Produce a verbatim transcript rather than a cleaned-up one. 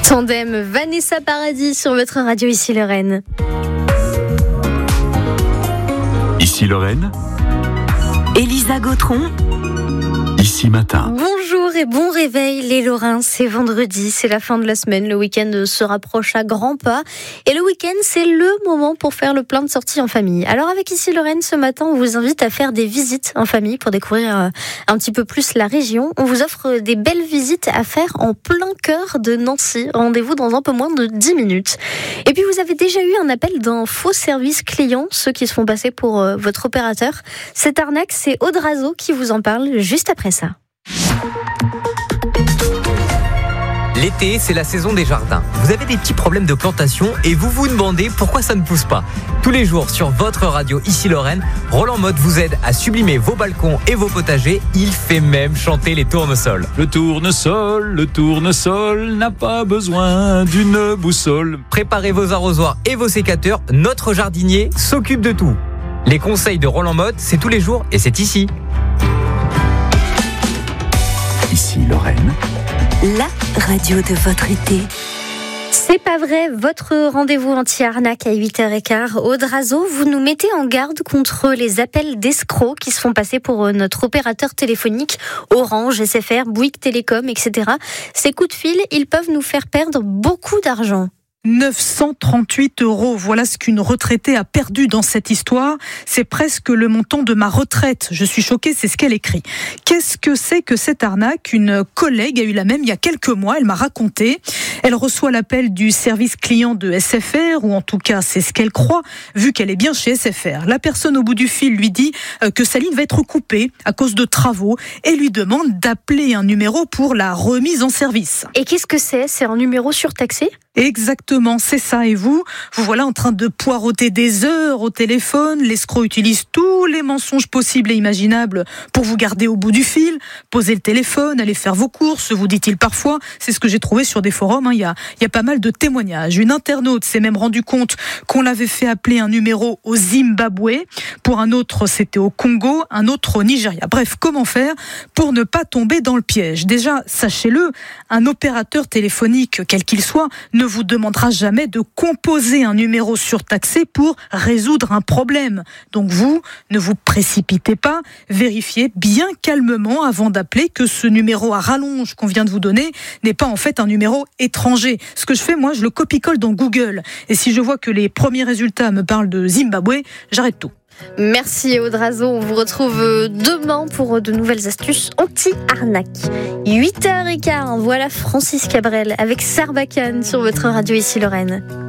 Tandem Vanessa Paradis sur votre radio ici Lorraine. Ici Lorraine. Elisa Gautron. Ici Matin. Bonjour et bon réveil les Lorrains, c'est vendredi, c'est la fin de la semaine, le week-end se rapproche à grands pas et le week-end c'est le moment pour faire le plein de sorties en famille. Alors avec Ici Lorraine ce matin on vous invite à faire des visites en famille pour découvrir un petit peu plus la région. On vous offre des belles visites à faire en plein cœur de Nancy, rendez-vous dans un peu moins de dix minutes. Et puis vous avez déjà eu un appel d'un faux service client, ceux qui se font passer pour votre opérateur. Cette arnaque c'est Audrazo qui vous en parle juste après ça. L'été, c'est la saison des jardins. Vous avez des petits problèmes de plantation et vous vous demandez pourquoi ça ne pousse pas. Tous les jours sur votre radio Ici Lorraine, Roland Motte vous aide à sublimer vos balcons et vos potagers. Il fait même chanter les tournesols. Le tournesol, le tournesol n'a pas besoin d'une boussole. Préparez vos arrosoirs et vos sécateurs. Notre jardinier s'occupe de tout. Les conseils de Roland Motte, c'est tous les jours et c'est ici. Ici Lorraine. La radio de votre été. C'est pas vrai, votre rendez-vous anti-arnaque à huit heures quinze. Audrazo, vous nous mettez en garde contre les appels d'escrocs qui se font passer pour notre opérateur téléphonique Orange, S F R, Bouygues Télécom, et cetera. Ces coups de fil, ils peuvent nous faire perdre beaucoup d'argent. neuf cent trente-huit euros, voilà ce qu'une retraitée a perdu dans cette histoire. C'est presque le montant de ma retraite. Je suis choquée, c'est ce qu'elle écrit. Qu'est-ce que c'est que cette arnaque ? Une collègue a eu la même il y a quelques mois, elle m'a raconté. Elle reçoit l'appel du service client de S F R, ou en tout cas c'est ce qu'elle croit, vu qu'elle est bien chez S F R. La personne au bout du fil lui dit que sa ligne va être coupée à cause de travaux et lui demande d'appeler un numéro pour la remise en service. Et qu'est-ce que c'est ? C'est un numéro surtaxé ? Exactement, c'est ça. Et vous, vous voilà en train de poireauter des heures au téléphone. L'escroc utilise tous les mensonges possibles et imaginables pour vous garder au bout du fil. Posez le téléphone, allez faire vos courses, vous dit-il parfois. C'est ce que j'ai trouvé sur des forums. Hein. Il y a, il y a pas mal de témoignages. Une internaute s'est même rendu compte qu'on l'avait fait appeler un numéro au Zimbabwe. Pour un autre, c'était au Congo, un autre au Nigeria. Bref, comment faire pour ne pas tomber dans le piège ? Déjà, sachez-le, un opérateur téléphonique, quel qu'il soit, ne vous demandera jamais de composer un numéro surtaxé pour résoudre un problème. Donc vous, ne vous précipitez pas, vérifiez bien calmement avant d'appeler que ce numéro à rallonge qu'on vient de vous donner n'est pas en fait un numéro étranger. Ce que je fais, moi, je le copie-colle dans Google. Et si je vois que les premiers résultats me parlent de Zimbabwe, j'arrête tout. Merci Audrazo, on vous retrouve demain pour de nouvelles astuces anti-arnaque. huit heures quinze, voilà Francis Cabrel avec Sarbacane sur votre radio Ici Lorraine.